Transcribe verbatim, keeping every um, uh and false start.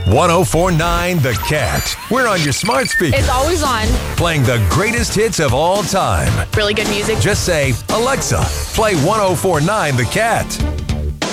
one oh four point nine The Cat. We're on your smart speaker. It's always on. Playing the greatest hits of all time. Really good music. Just say, Alexa, play one oh four point nine The Cat.